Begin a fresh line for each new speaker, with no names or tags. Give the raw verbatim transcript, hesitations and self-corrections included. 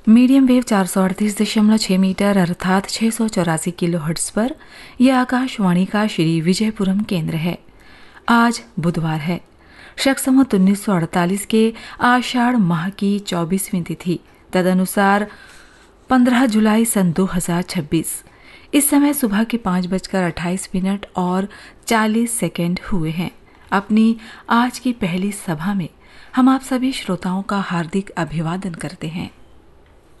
Medium wave चार सौ अड़तीस दशमलव छह मीटर अर्थात छह सौ चौरासी किलो हर्ट्ज पर यह आकाशवाणी का श्री विजयपुरम केंद्र है। आज बुधवार है। शक संवत उन्नीस सौ अड़तालीस के आषाढ़ माह की चौबीसवीं तिथि, तदनुसार पंद्रह जुलाई सन दो हजार छब्बीस। इस समय सुबह के पाँच बजकर अट्ठाईस मिनट और चालीस सेकेंड हुए हैं। अपनी आज की पहली सभा में हम आप सभी श्रोताओं का हार्दिक अभिवादन करते हैं।